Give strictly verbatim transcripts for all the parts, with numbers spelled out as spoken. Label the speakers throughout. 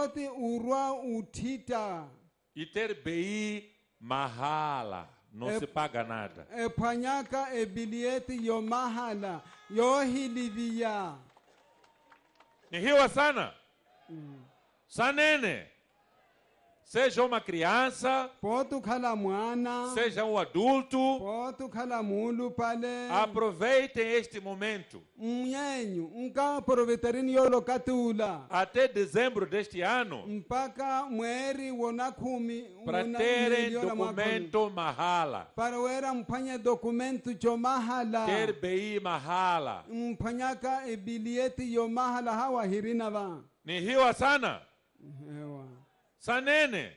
Speaker 1: poti urwa utita
Speaker 2: e ter B I mahala, não
Speaker 1: É-
Speaker 2: se paga nada.
Speaker 1: ephwanyaka ebilieti yo mahala yo hilivia
Speaker 2: Ni hiwa sana. Sanene. Seja uma criança,
Speaker 1: potu khala mwana
Speaker 2: seja um adulto,
Speaker 1: potu khala mulu pale
Speaker 2: aproveitem este momento.
Speaker 1: mnyenyu nka provetarini yolo katula
Speaker 2: Até dezembro deste ano,
Speaker 1: mpaka mweri wona khumi
Speaker 2: para
Speaker 1: wona
Speaker 2: terem
Speaker 1: milioni la mwaka
Speaker 2: documento mahala,
Speaker 1: para wera mphanya dokumento cho mahala
Speaker 2: ter B I mahala.
Speaker 1: mphanyaka ebilieti yo mahala hawa hirina ba
Speaker 2: Ni hiwa sana.
Speaker 1: ewa
Speaker 2: Sanene.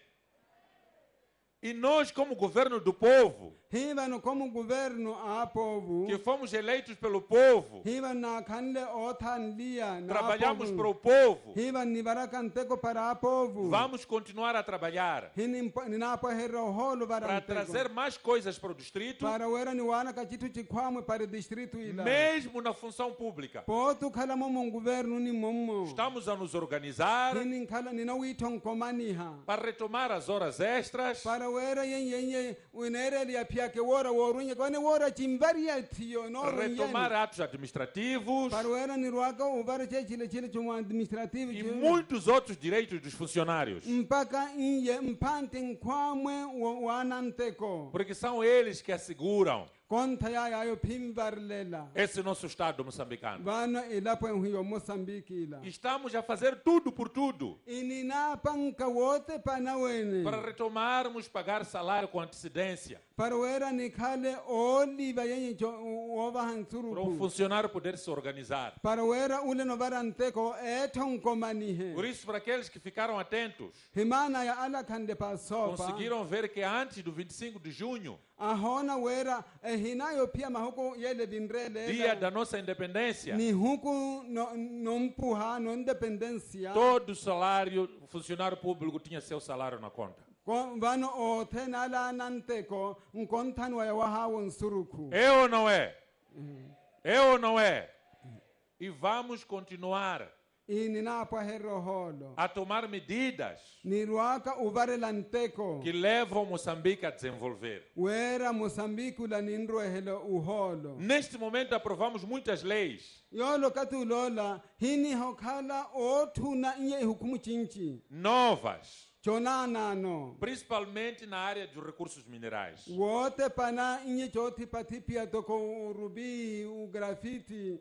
Speaker 2: E nós, como governo do povo,
Speaker 1: hiva no como governo a povo
Speaker 2: que fomos eleitos pelo povo,
Speaker 1: hiva na kanle othan lia na
Speaker 2: trabalhamos para
Speaker 1: povo.
Speaker 2: o povo,
Speaker 1: hiva ni baraka nteko para a povo
Speaker 2: vamos continuar a trabalhar
Speaker 1: hini mpa- ni na pa hero holo bara
Speaker 2: para
Speaker 1: nteko.
Speaker 2: trazer mais coisas para o distrito,
Speaker 1: para wera ni wana ka chitu chikwamwe para distrito ila
Speaker 2: mesmo na função pública.
Speaker 1: potu khala mo mo governo ni momo
Speaker 2: Estamos a nos organizar
Speaker 1: hini khala ni na withong komaniha
Speaker 2: para retomar as horas extras,
Speaker 1: para wera yen yen yen unere ya pia ke wora worunye kone wora chimbaria tiyo no
Speaker 2: retomar atos administrativos
Speaker 1: para wera ni ruaka ubara che chile chile chumo administrativo
Speaker 2: e
Speaker 1: chi-
Speaker 2: muitos outros direitos dos funcionários,
Speaker 1: mpaka inye mpante nkwamwe wa- wananteko
Speaker 2: porque são eles que asseguram
Speaker 1: konta ya yayo pimbarlela
Speaker 2: esse nosso Estado moçambicano.
Speaker 1: bana ilapo hiyo Mozambique ila
Speaker 2: Estamos a fazer tudo por tudo
Speaker 1: inina panka wote pana wene
Speaker 2: para retomarmos pagar salário com antecedência,
Speaker 1: para wera ni khale oliva yenye cho oba
Speaker 2: para um
Speaker 1: hansuru
Speaker 2: funcionário poder se organizar.
Speaker 1: para wera ule no baranteko eton komani
Speaker 2: Por
Speaker 1: he
Speaker 2: isso, para aqueles que ficaram atentos,
Speaker 1: himana ya ala kande pasopa
Speaker 2: conseguiram ver que antes do vinte e cinco de junho,
Speaker 1: ahona wera ehinayo pia mahuko yele
Speaker 2: dia
Speaker 1: binrele
Speaker 2: da nossa independência,
Speaker 1: ni huku no no mpuha no independência
Speaker 2: todo o salário, o funcionário público tinha seu salário na conta.
Speaker 1: ko vano o tenala nanteko nkontan wa ya hawo nsuruku
Speaker 2: É ou não é? É ou não é? E vamos continuar
Speaker 1: inina pa hero holo
Speaker 2: a tomar medidas
Speaker 1: ni ruaka uvarela nteko
Speaker 2: que levam Moçambique a desenvolver.
Speaker 1: wera Mozambique la nindro helo uholo
Speaker 2: Neste momento aprovamos muitas leis
Speaker 1: yolo katulola hini hokhala othuna inye hukumu chinchi
Speaker 2: novas,
Speaker 1: chonana no
Speaker 2: principalmente na área dos recursos minerais.
Speaker 1: wote pana inye choti patipia toko rubi u graffiti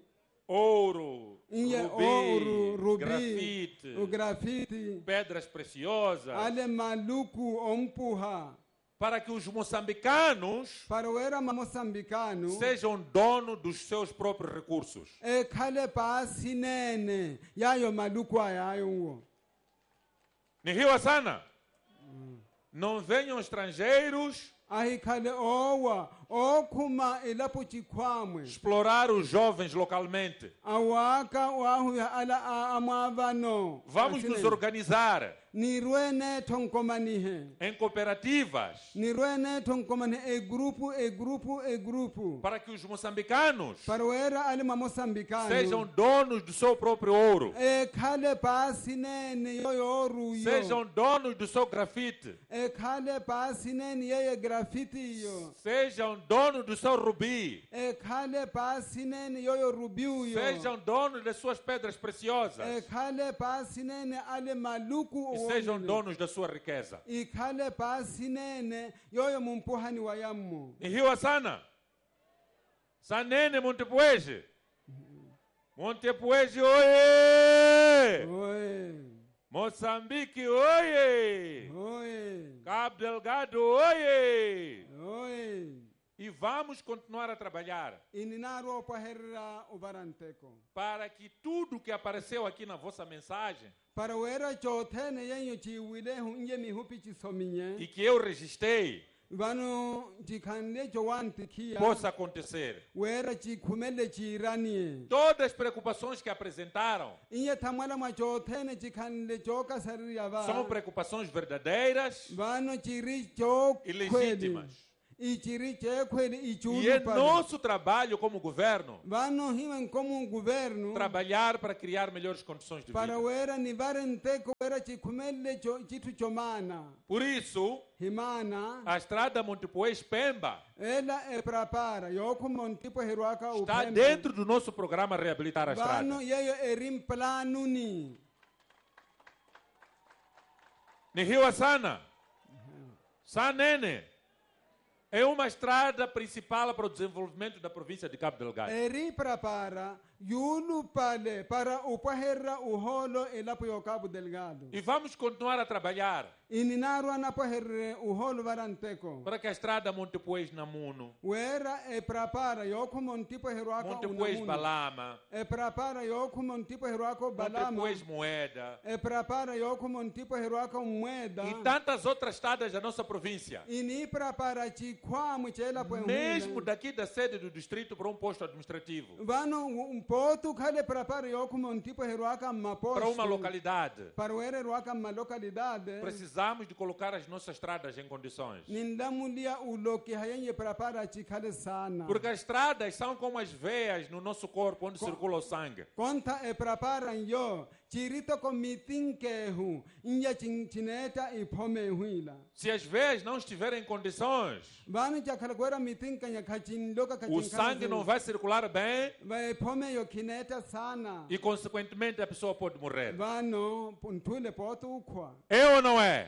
Speaker 2: Ouro,
Speaker 1: inye
Speaker 2: rubi,
Speaker 1: ouro rubi
Speaker 2: grafite,
Speaker 1: u graffiti
Speaker 2: pedras preciosas,
Speaker 1: ale maluku ompuha
Speaker 2: para que os moçambicanos
Speaker 1: para wera mamosambikano
Speaker 2: sejam donos dos seus próprios recursos.
Speaker 1: ekhale pasi nene yayo maluku ayayo wo
Speaker 2: Ni hiwa sana. Não venham estrangeiros
Speaker 1: ahikhale owa okhuma ilapo chikwamwe
Speaker 2: explorar os jovens localmente.
Speaker 1: awaka wahu ya ala a- amavano
Speaker 2: Vamos nos organizar
Speaker 1: nirwene tonkomanihe
Speaker 2: em cooperativas
Speaker 1: nirwene tonkomani e grupo e grupo e grupo
Speaker 2: para que os moçambicanos
Speaker 1: para wera ali mamosambikano
Speaker 2: sejam donos do seu próprio ouro,
Speaker 1: ekhale pasi nene yoyoru yo
Speaker 2: sejam donos do seu grafite,
Speaker 1: ekhale pasi nene yeye graffiti yo
Speaker 2: sejam donos do seu rubi,
Speaker 1: ekhale pasi nene yoyo rubiu yo
Speaker 2: sejam donos das suas pedras preciosas
Speaker 1: ekhale pasi nene ale maluku
Speaker 2: e sejam donos da sua riqueza.
Speaker 1: ikhale pasi nene yoyo mumpuhani wa yammo
Speaker 2: Ni hiwa sana. Sanene Montepuez. Montepuez, oye!
Speaker 1: oye
Speaker 2: Moçambique, oye!
Speaker 1: oye
Speaker 2: Cabo Delgado, oye!
Speaker 1: oye
Speaker 2: E vamos continuar a trabalhar
Speaker 1: ininaro paherra ubaranteko
Speaker 2: para que tudo que apareceu aqui na vossa mensagem
Speaker 1: para wera chothene yenyo chiwile hunye mihupi chisominye
Speaker 2: e que eu registrei
Speaker 1: vano chikhande chowantikhia
Speaker 2: possa acontecer.
Speaker 1: wera chikhumele chiranie
Speaker 2: Todas as preocupações que apresentaram
Speaker 1: inye thamwala mwa chothene chikhande chokasariya
Speaker 2: são
Speaker 1: va
Speaker 2: preocupações verdadeiras
Speaker 1: vano chiri
Speaker 2: e
Speaker 1: chokhweli
Speaker 2: legítimas.
Speaker 1: ichiri chekhweli
Speaker 2: E
Speaker 1: ichulu
Speaker 2: é
Speaker 1: pale.
Speaker 2: nosso trabalho como governo
Speaker 1: Vano himen como governo
Speaker 2: trabalhar para criar melhores condições de
Speaker 1: para
Speaker 2: vida.
Speaker 1: wera ni varenteko wera chikhumele cho chitu chomana
Speaker 2: Por isso,
Speaker 1: himana
Speaker 2: a estrada Montepuez-Pemba
Speaker 1: ela e prapara yoko montipo herwaka
Speaker 2: está
Speaker 1: upembe.
Speaker 2: dentro do nosso programa Reabilitar a
Speaker 1: Vano
Speaker 2: Estrada.
Speaker 1: yeyo erim planuni
Speaker 2: No Rio Assana, Sanene, é uma estrada principal para o desenvolvimento da província de Cabo Delgado.
Speaker 1: eri prapara yulu pale para upaherra uholo elapo yo Cabo Delgado.
Speaker 2: E vamos continuar a trabalhar
Speaker 1: Ininaru anapoherre uholo varanteko.
Speaker 2: para que a estrada Montepuez-Namuno,
Speaker 1: Wera e prapara yoko montipo herwaka unamuno.
Speaker 2: Montepuez-Balama,
Speaker 1: E prapara yoko montipo herwaka balama.
Speaker 2: Montepuez-Moeda
Speaker 1: E prapara yoko montipo herwaka umweda.
Speaker 2: e tantas outras estradas da nossa província.
Speaker 1: Ini prapara chikwamu chela po
Speaker 2: Mesmo daqui da sede do distrito para um posto administrativo,
Speaker 1: Vano um potu kale prapara yoko montipo herwaka maposto.
Speaker 2: para uma localidade,
Speaker 1: Para o herwaka ma localidade.
Speaker 2: precisamos de colocar as nossas estradas em condições.
Speaker 1: Nindamulia uloki hayenye prapara chikale sana.
Speaker 2: Porque as estradas são como as veias no nosso corpo onde circula o sangue.
Speaker 1: Conta e prepara yo, chirito com mitinkehu, inha chineta e pome huila.
Speaker 2: Se as veias não estiverem em condições,
Speaker 1: Vano chakalagora mitinka ya kachin loka kachin.
Speaker 2: o sangue não vai circular bem
Speaker 1: Vai pome yo kineta sana.
Speaker 2: e, consequentemente, a pessoa pode morrer.
Speaker 1: Vano puntule poto ukwa.
Speaker 2: É ou não é?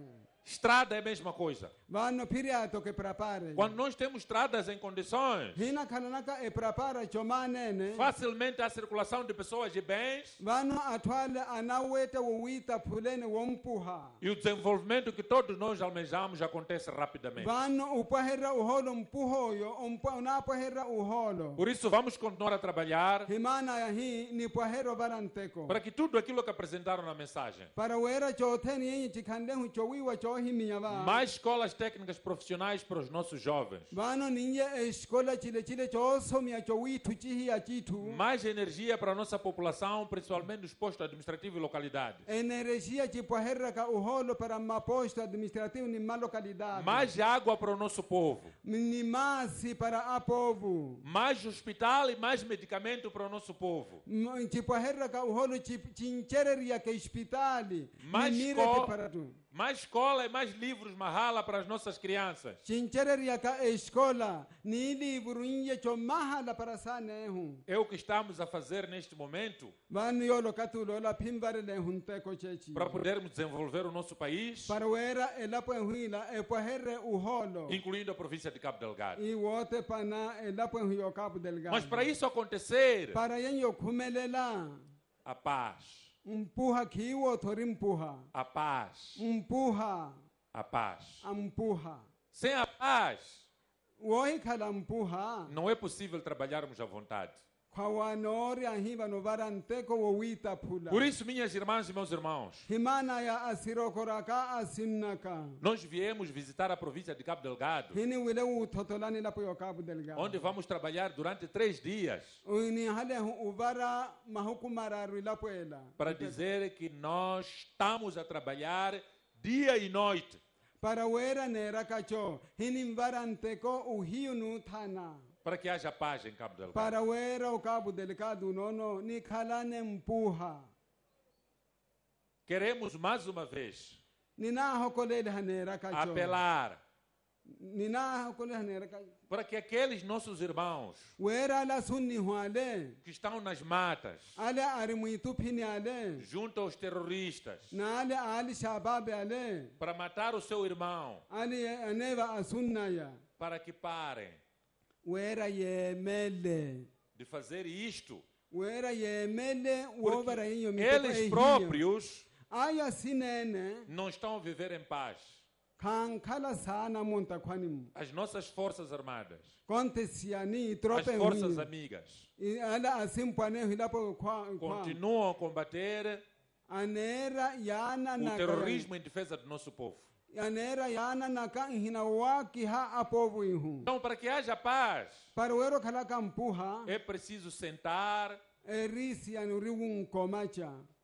Speaker 2: Estrada é a mesma coisa.
Speaker 1: Vano piriato que prepare.
Speaker 2: Quando nós temos estradas em condições,
Speaker 1: Hina kananaka e prepara chomanene.
Speaker 2: facilmente há circulação de pessoas e bens
Speaker 1: Vano atwale anaweta wita pulene wompuha.
Speaker 2: e o desenvolvimento que todos nós almejamos acontece rapidamente.
Speaker 1: Vano upaherra uholo mpuhoyo, umpa unapaherra uholo.
Speaker 2: Por isso, vamos continuar a trabalhar
Speaker 1: Himana ya hii ni pahero baranteko.
Speaker 2: para que tudo aquilo que apresentaram na mensagem,
Speaker 1: Para wera choteni yenye chikandehu chowiwa chohimi yava.
Speaker 2: mais escolas técnicas profissionais para os nossos jovens,
Speaker 1: Vano ninye escola chile chile chosomia chowitu chihi ya chitu.
Speaker 2: mais energia para a nossa população, principalmente nos postos administrativos e localidades,
Speaker 1: Energia chipaherra ka uholo para maposto administrativo ni malocalidade.
Speaker 2: mais água para o nosso povo,
Speaker 1: Ni masi para a povo.
Speaker 2: mais hospital e mais medicamento para o nosso povo,
Speaker 1: Chipaherra ka uholo chinchereria que hospitali.
Speaker 2: Mais
Speaker 1: Ni mirete
Speaker 2: escola-
Speaker 1: para tu.
Speaker 2: mais escola e mais livros mahala para as nossas crianças.
Speaker 1: Chinchereria ka escola. Ni livro inye chomahala para sanehu.
Speaker 2: É o que estamos a fazer neste momento
Speaker 1: Vano yolo katulo la pimbare le hunteko chechi.
Speaker 2: para podermos desenvolver o nosso país,
Speaker 1: Para wera elapo huila e poherre uholo.
Speaker 2: incluindo a província de Cabo Delgado.
Speaker 1: I wote pana elapo huyo Cabo Delgado.
Speaker 2: Mas para isso acontecer,
Speaker 1: Para yenyo kumelela.
Speaker 2: a paz,
Speaker 1: Mpuha kiwo tori mpuha.
Speaker 2: a paz,
Speaker 1: Mpuha.
Speaker 2: a paz.
Speaker 1: Ampuha.
Speaker 2: Sem a paz,
Speaker 1: Wohi kala mpuha.
Speaker 2: não é possível trabalharmos à vontade.
Speaker 1: Kwa wanori ahiva no varanteko wo wita pula.
Speaker 2: Por isso, minhas irmãs e meus irmãos,
Speaker 1: Himana ya asirokoraka asinnaka.
Speaker 2: nós viemos visitar a província de Cabo Delgado,
Speaker 1: Hini wile utotolani lapo yo Cabo Delgado.
Speaker 2: onde vamos trabalhar durante três dias
Speaker 1: Uini hale hu uvara mahukumararu lapo ela.
Speaker 2: para dizer que nós estamos a trabalhar dia e noite
Speaker 1: Para wera nera kacho. Hini varanteko uhiu nu thana.
Speaker 2: para que haja paz em Cabo Delgado.
Speaker 1: Para wera o Cabo Delgado nono ni khalane mpuha.
Speaker 2: Queremos mais uma vez
Speaker 1: Nina hokolele hanera kacho.
Speaker 2: apelar
Speaker 1: Nina hokolele hanera kacho.
Speaker 2: para que aqueles nossos irmãos
Speaker 1: Wera la sunni huale.
Speaker 2: que estão nas matas,
Speaker 1: Ale arimuitu pini ale.
Speaker 2: junto aos terroristas,
Speaker 1: Na ale ali shababe ale.
Speaker 2: para matar o seu irmão,
Speaker 1: Ali aneva asunnaya.
Speaker 2: para que parem
Speaker 1: Wera yemele.
Speaker 2: de fazer isto,
Speaker 1: Wera yemele
Speaker 2: porque
Speaker 1: wobara hinyo
Speaker 2: eles próprios
Speaker 1: Aya sinene.
Speaker 2: não estão a viver em paz.
Speaker 1: Kankala sana monta kwanim.
Speaker 2: As nossas forças armadas,
Speaker 1: Konte siani
Speaker 2: as
Speaker 1: trope
Speaker 2: forças
Speaker 1: huyi.
Speaker 2: amigas,
Speaker 1: Ala asimpane hilapo kwa kwa.
Speaker 2: continuam a combater
Speaker 1: Anera yana
Speaker 2: o
Speaker 1: na
Speaker 2: terrorismo em defesa do nosso povo.
Speaker 1: Anera yana na kan hina waki ha apovu ihu.
Speaker 2: Então, para que haja paz,
Speaker 1: Para wero kala kampuha
Speaker 2: é preciso sentar
Speaker 1: erisi anuriwun komacha.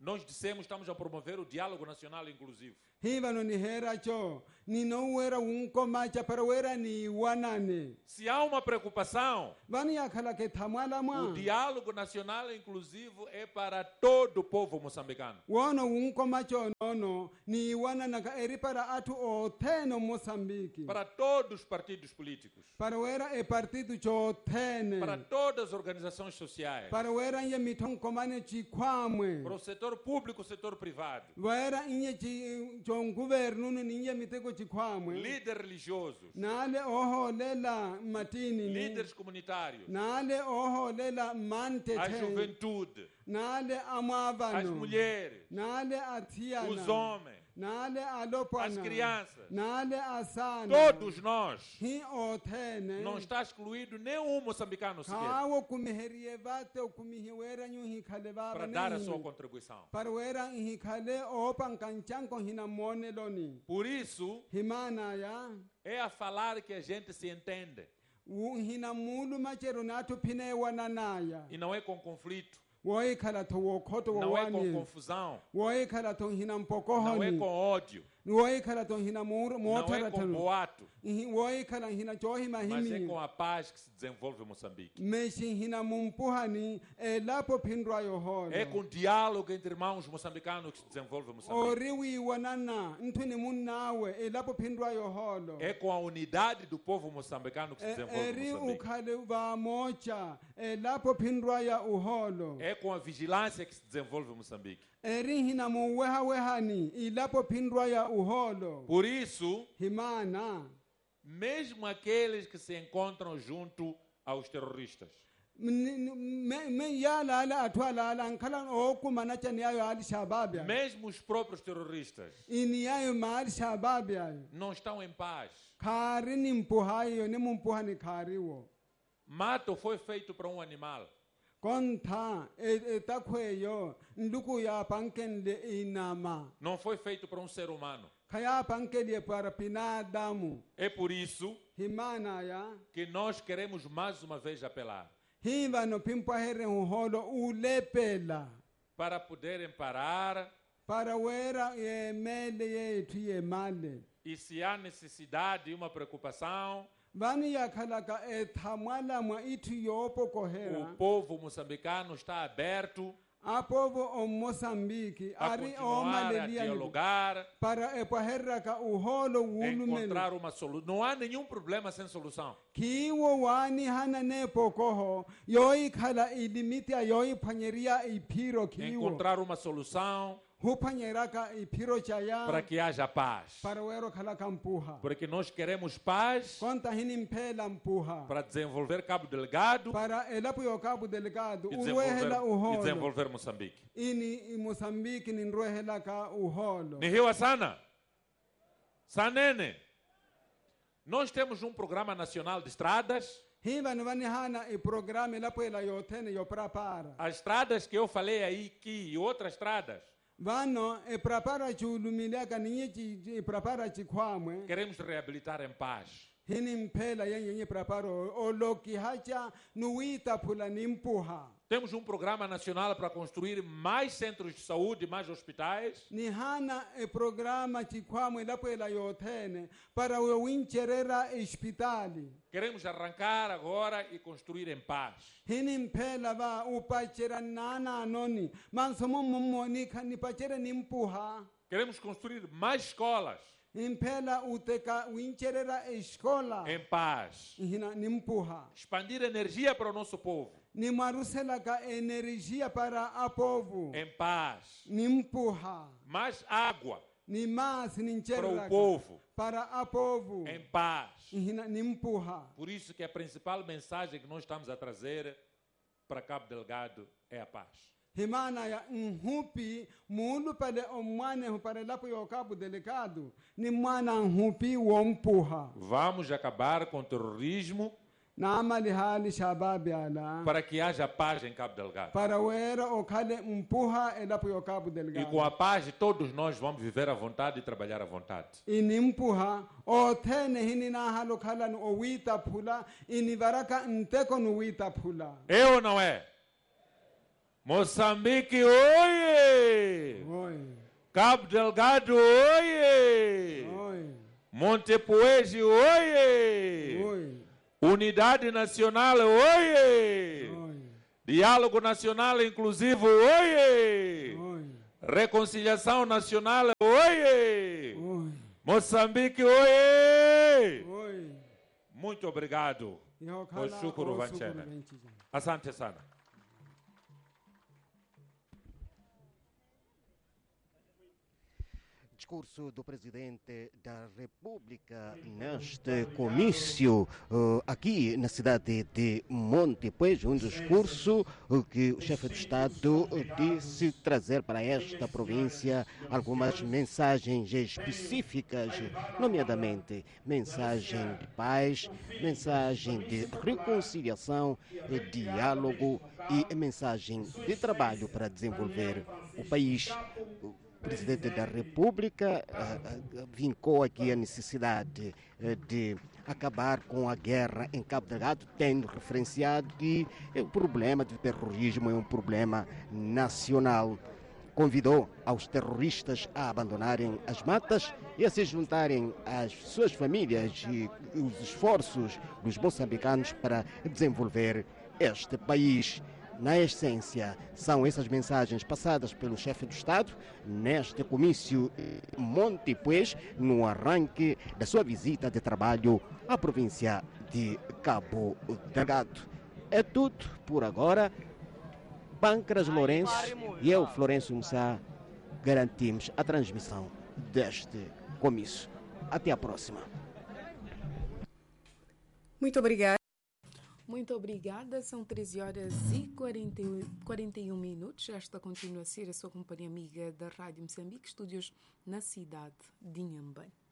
Speaker 2: nós dissemos que estamos a promover o diálogo nacional inclusivo.
Speaker 1: Hiva no ni hera cho. Ni no wera unko macha para wera ni wanane.
Speaker 2: Se há uma preocupação,
Speaker 1: Vani akhala ke thamala
Speaker 2: o
Speaker 1: mwa.
Speaker 2: diálogo nacional inclusivo é para todo o povo moçambicano.
Speaker 1: Wono unko macho nono. Ni wanana ka eri para atu o teno Moçambique.
Speaker 2: Para todos os partidos políticos.
Speaker 1: Para wera e partido cho tene.
Speaker 2: Para todas as organizações sociais.
Speaker 1: Para wera inye mitong komane chikwamwe.
Speaker 2: Para o setor público e o setor privado.
Speaker 1: Wera inye chi chong governo ninye mitego chikwamwe.
Speaker 2: Líderes religiosos.
Speaker 1: Nale oho lela matini ni.
Speaker 2: Líderes comunitários.
Speaker 1: Nale oho lela mante
Speaker 2: A
Speaker 1: te.
Speaker 2: juventude.
Speaker 1: Nale
Speaker 2: As
Speaker 1: amavano.
Speaker 2: mulheres.
Speaker 1: Nale atiana.
Speaker 2: Os homens.
Speaker 1: Nale alopana.
Speaker 2: As crianças.
Speaker 1: Nale asana.
Speaker 2: Todos nós.
Speaker 1: Hi otene.
Speaker 2: Não está excluído nenhum moçambicano sequer.
Speaker 1: Kawo kumiherie vate kumihiwera nyuhi kale baba
Speaker 2: Para dar a
Speaker 1: ni.
Speaker 2: sua contribuição.
Speaker 1: Para wera hikale opan kanchanko hina moneloni.
Speaker 2: Por isso,
Speaker 1: Himana ya.
Speaker 2: é a falar que a gente se entende.
Speaker 1: U- Hina mulu machero natu pine wananaya.
Speaker 2: E não é com conflito.
Speaker 1: Woi kala to wokoto
Speaker 2: Não é com
Speaker 1: wani.
Speaker 2: confusão.
Speaker 1: Woi kala to hina
Speaker 2: Não é
Speaker 1: mpokohoni.
Speaker 2: com ódio.
Speaker 1: Woi kala to hina mur
Speaker 2: Não é
Speaker 1: motara
Speaker 2: com
Speaker 1: tanu.
Speaker 2: boato.
Speaker 1: Woi kala hina johi
Speaker 2: Mas é
Speaker 1: mahimi.
Speaker 2: com a paz que se desenvolve em Moçambique.
Speaker 1: Meshi hina mumpuhani e lapo pindwa yoholo.
Speaker 2: É com diálogo entre irmãos moçambicanos que se desenvolve em Moçambique.
Speaker 1: Oriwi wanana ntuni munawe e lapo pindwa yoholo.
Speaker 2: É com a unidade do povo moçambicano que se desenvolve em
Speaker 1: Eri
Speaker 2: Moçambique.
Speaker 1: ukhale vamocha e lapo pindwa ya uholo.
Speaker 2: É com a vigilância que se desenvolve em Moçambique.
Speaker 1: Eri hina muweha wehani i lapo pindwa ya uholo.
Speaker 2: Por isso,
Speaker 1: Himana.
Speaker 2: mesmo aqueles que se encontram junto aos terroristas,
Speaker 1: Me me ya la la atwa la la nkhala okumana chani yayo ali shabab ya.
Speaker 2: mesmo os próprios terroristas,
Speaker 1: Ini yayo mal shabab ya.
Speaker 2: não estão em paz.
Speaker 1: Khari ni mpuhayo ni mumpuhani khari wo.
Speaker 2: Mato foi feito para um animal.
Speaker 1: Kontha e takweyo nduku ya pankenle inama.
Speaker 2: Não foi feito para um ser humano.
Speaker 1: Kaya pankele para pinadamu.
Speaker 2: É por isso
Speaker 1: Himana ya.
Speaker 2: que nós queremos mais uma vez apelar
Speaker 1: Hiva no pimpahere uholo ulepela.
Speaker 2: para poderem parar
Speaker 1: Para wera ye mele ye tuye male.
Speaker 2: e, se há necessidade e uma preocupação,
Speaker 1: Vani ya khalaka e thamala mwa itu yopo kohera.
Speaker 2: o povo moçambicano está aberto
Speaker 1: Apovo o Moçambique.
Speaker 2: a
Speaker 1: Ari o
Speaker 2: continuar a
Speaker 1: malelia
Speaker 2: dialogar,
Speaker 1: para e paherra ka uholo ulumele.
Speaker 2: encontrar uma solução. Não há nenhum problema sem solução.
Speaker 1: Kiwo wani hana ne pokoho. Yoi khala ilimiti a yoi panyeria ipiro kiwo.
Speaker 2: Encontrar uma solução
Speaker 1: Hupanyeraka ipiro chaya.
Speaker 2: para que haja paz.
Speaker 1: Para wero khala kampuha.
Speaker 2: Porque nós queremos paz
Speaker 1: Konta hini mpela mpuha.
Speaker 2: para desenvolver Cabo Delgado
Speaker 1: Para elapo yo cabo delegado.
Speaker 2: e
Speaker 1: Uruehela
Speaker 2: desenvolver, e
Speaker 1: uholo.
Speaker 2: desenvolver Moçambique.
Speaker 1: Ini i Moçambique ni nruehela ka uholo.
Speaker 2: Ni Rio Sana, Sanene, nós temos um programa nacional de estradas.
Speaker 1: Hiva ni vani hana i programe lapo ela yotene yo prapara.
Speaker 2: As estradas que eu falei aí, que e outras estradas,
Speaker 1: Vano e prapara chulumileka ninye chi prapara chikwamwe.
Speaker 2: queremos reabilitar em paz.
Speaker 1: Hini mpela yenye nye praparo o loki hacha nuita pula nimpuha.
Speaker 2: Temos um programa nacional para construir mais centros de saúde, mais hospitais.
Speaker 1: Ni hana e programa chikwamwe lapo ela yotene para o wincherera hospitali.
Speaker 2: Queremos arrancar agora e construir em paz.
Speaker 1: Hini mpela va upachera nana anoni. Mansomo momo ni kani pachera nimpuha.
Speaker 2: Queremos construir mais escolas
Speaker 1: Impela uteka wincherera escola.
Speaker 2: em paz.
Speaker 1: Hina nimpuha.
Speaker 2: Expandir energia para o nosso povo
Speaker 1: Ni marusela ka energia para a povo.
Speaker 2: em paz.
Speaker 1: Nimpuha.
Speaker 2: Mais água
Speaker 1: Ni mas ni
Speaker 2: para o
Speaker 1: ncherera
Speaker 2: povo
Speaker 1: para a povo.
Speaker 2: em paz.
Speaker 1: Hina nimpuha.
Speaker 2: Por isso que a principal mensagem que nós estamos a trazer para Cabo Delgado é a paz.
Speaker 1: Himana ya nhupi mulu pale omwane pare lapo yo cabo delicado. Ni mwana nhupi wompuha.
Speaker 2: Vamos acabar com o terrorismo
Speaker 1: Na amali hali shababi ala.
Speaker 2: para que haja paz em Cabo Delgado.
Speaker 1: Para wera okale mpuha e lapo yo cabo
Speaker 2: E
Speaker 1: delicado.
Speaker 2: com a paz todos nós vamos viver à vontade e trabalhar à vontade.
Speaker 1: Inimpuha o tene hini na halo khala no wita pula ini varaka nteko no wita pula.
Speaker 2: É ou não é? Moçambique, oie!
Speaker 1: Oi.
Speaker 2: Cabo Delgado, oie!
Speaker 1: Oi.
Speaker 2: Montepuez, oie!
Speaker 1: Oi.
Speaker 2: Unidade Nacional, oie!
Speaker 1: Oi.
Speaker 2: Diálogo Nacional Inclusivo, oie!
Speaker 1: Oi.
Speaker 2: Reconciliação Nacional, oie!
Speaker 1: Oi.
Speaker 2: Moçambique, oie!
Speaker 1: Oi.
Speaker 2: Muito obrigado. Oshukuru Vanchena. Asante sana.
Speaker 3: Discurso do Presidente da República neste comício uh, aqui na cidade de Montepuez, um discurso uh, que o chefe de Estado uh, disse trazer para esta província algumas mensagens específicas, nomeadamente mensagem de paz, mensagem de reconciliação, diálogo e mensagem de trabalho para desenvolver o país. O Presidente da República uh, uh, vincou aqui a necessidade uh, de acabar com a guerra em Cabo Delgado, tendo referenciado que o problema do terrorismo é um problema nacional. Convidou aos terroristas a abandonarem as matas e a se juntarem às suas famílias e os esforços dos moçambicanos para desenvolver este país. Na essência, são essas mensagens passadas pelo chefe do Estado neste comício Montepuez, no arranque da sua visita de trabalho à província de Cabo Delgado. É tudo por agora. Pâncras Lourenço e eu, Florencio Mussá, garantimos a transmissão deste comício. Até a próxima.
Speaker 4: Muito obrigada. Muito obrigada, são treze horas e quarenta e um minutos. Esta continua a ser a sua companhia amiga da Rádio Moçambique, estúdios na cidade de Inhambane.